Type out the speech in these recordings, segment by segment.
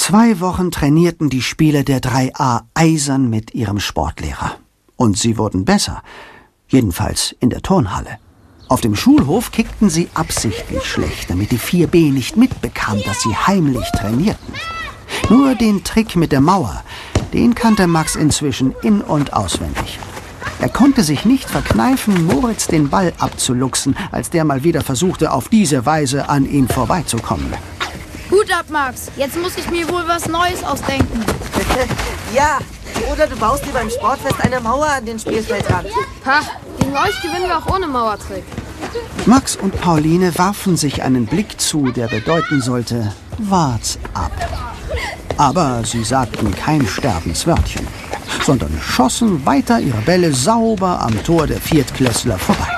2 Wochen trainierten die Spieler der 3a eisern mit ihrem Sportlehrer. Und sie wurden besser, jedenfalls in der Turnhalle. Auf dem Schulhof kickten sie absichtlich schlecht, damit die 4b nicht mitbekam, dass sie heimlich trainierten. Nur den Trick mit der Mauer, den kannte Max inzwischen in- und auswendig. Er konnte sich nicht verkneifen, Moritz den Ball abzuluchsen, als der mal wieder versuchte, auf diese Weise an ihm vorbeizukommen. Gut ab, Max. Jetzt muss ich mir wohl was Neues ausdenken. Ja, oder du baust dir beim Sportfest eine Mauer an den Spielfeldrand. Ha, gegen euch gewinnen wir auch ohne Mauertrick. Max und Pauline warfen sich einen Blick zu, der bedeuten sollte, wart's ab. Aber sie sagten kein Sterbenswörtchen, sondern schossen weiter ihre Bälle sauber am Tor der Viertklässler vorbei.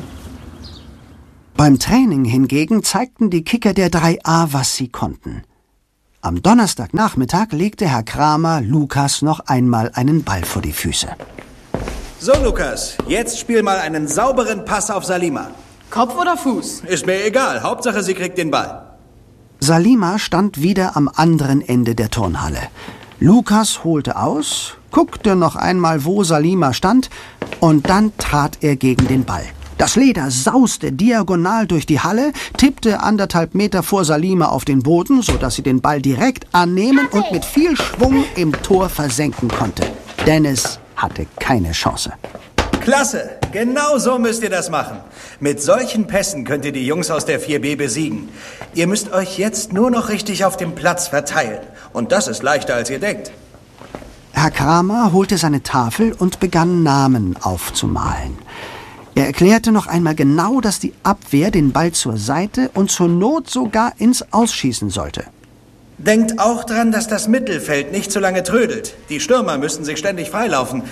Beim Training hingegen zeigten die Kicker der 3a, was sie konnten. Am Donnerstagnachmittag legte Herr Kramer Lukas noch einmal einen Ball vor die Füße. So, Lukas, jetzt spiel mal einen sauberen Pass auf Salima. Kopf oder Fuß? Ist mir egal, Hauptsache sie kriegt den Ball. Salima stand wieder am anderen Ende der Turnhalle. Lukas holte aus, guckte noch einmal, wo Salima stand, und dann trat er gegen den Ball. Das Leder sauste diagonal durch die Halle, tippte 1,5 Meter vor Salima auf den Boden, sodass sie den Ball direkt annehmen und mit viel Schwung im Tor versenken konnte. Dennis hatte keine Chance. Klasse, genau so müsst ihr das machen. Mit solchen Pässen könnt ihr die Jungs aus der 4b besiegen. Ihr müsst euch jetzt nur noch richtig auf dem Platz verteilen. Und das ist leichter, als ihr denkt. Herr Kramer holte seine Tafel und begann Namen aufzumalen. Er erklärte noch einmal genau, dass die Abwehr den Ball zur Seite und zur Not sogar ins Ausschießen sollte. Denkt auch dran, dass das Mittelfeld nicht so lange trödelt. Die Stürmer müssten sich ständig freilaufen.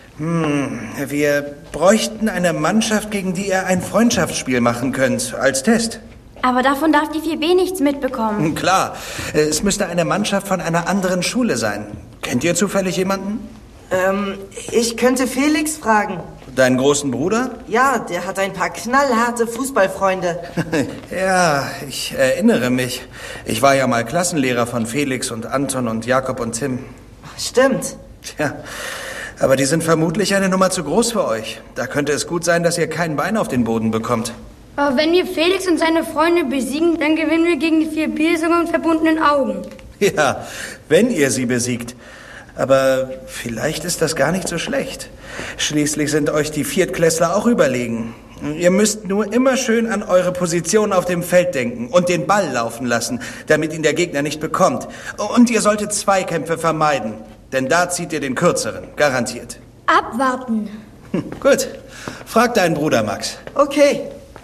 Wir bräuchten eine Mannschaft, gegen die ihr ein Freundschaftsspiel machen könnt, als Test. Aber davon darf die 4b nichts mitbekommen. Klar, es müsste eine Mannschaft von einer anderen Schule sein. Kennt ihr zufällig jemanden? Ich könnte Felix fragen. Deinen großen Bruder? Ja, der hat ein paar knallharte Fußballfreunde. Ja, ich erinnere mich. Ich war ja mal Klassenlehrer von Felix und Anton und Jakob und Tim. Stimmt. Tja, aber die sind vermutlich eine Nummer zu groß für euch. Da könnte es gut sein, dass ihr kein Bein auf den Boden bekommt. Aber wenn wir Felix und seine Freunde besiegen, dann gewinnen wir gegen die 4b sogar mit verbundenen Augen. Ja, wenn ihr sie besiegt. Aber vielleicht ist das gar nicht so schlecht. Schließlich sind euch die Viertklässler auch überlegen. Ihr müsst nur immer schön an eure Position auf dem Feld denken und den Ball laufen lassen, damit ihn der Gegner nicht bekommt. Und ihr solltet Zweikämpfe vermeiden, denn da zieht ihr den kürzeren, garantiert. Abwarten. Gut, frag deinen Bruder Max. Okay.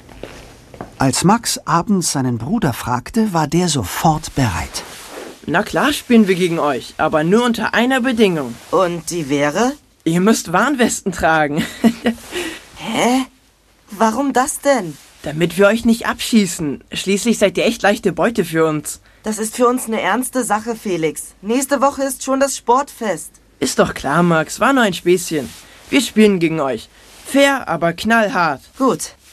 Als Max abends seinen Bruder fragte, war der sofort bereit. Na klar spielen wir gegen euch, aber nur unter einer Bedingung. Und die wäre? Ihr müsst Warnwesten tragen. Hä? Warum das denn? Damit wir euch nicht abschießen. Schließlich seid ihr echt leichte Beute für uns. Das ist für uns eine ernste Sache, Felix. Nächste Woche ist schon das Sportfest. Ist doch klar, Max. War nur ein Späßchen. Wir spielen gegen euch. Fair, aber knallhart. Gut.